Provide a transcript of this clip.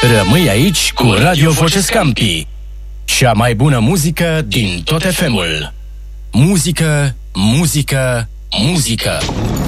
Rămâi aici cu Radio Voce Campi. Cea mai bună muzică din tot FM-ul. Muzică, muzică, muzică.